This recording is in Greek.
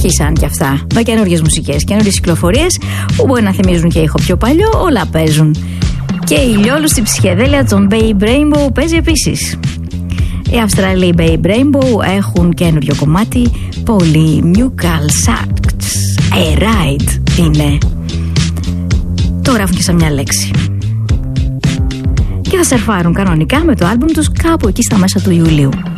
άρχισαν κι αυτά με καινούριες μουσικές, καινούριες κυκλοφορίες που μπορεί να θυμίζουν και ήχο πιο παλιό, όλα παίζουν. Και η Λιόλου στη ψυχεδέλεια των Babe Rainbow παίζει επίσης. Οι Αυστραλοί Babe Rainbow έχουν καινούριο κομμάτι, πολύ Newcastle Sharks. Right είναι. Το γράφουν και σαν μια λέξη. Και θα σερφάρουν κανονικά με το άλμπουμ τους κάπου εκεί στα μέσα του Ιουλίου.